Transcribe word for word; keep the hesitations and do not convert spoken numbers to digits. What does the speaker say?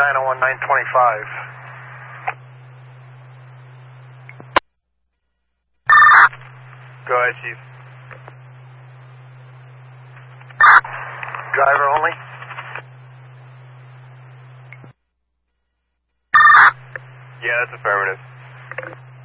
nine oh one nine twenty-five. Go ahead, Chief. Driver only? Yeah, that's affirmative.